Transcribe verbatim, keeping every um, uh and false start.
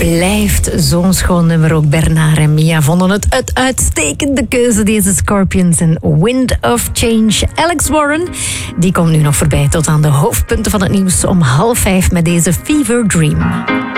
blijft zo'n schoon nummer. Ook Bernard en Mia vonden het een uitstekende keuze, deze Scorpions en Wind of Change. Alex Warren, die komt nu nog voorbij tot aan de hoofdpunten van het nieuws om half vijf met deze Fever Dream.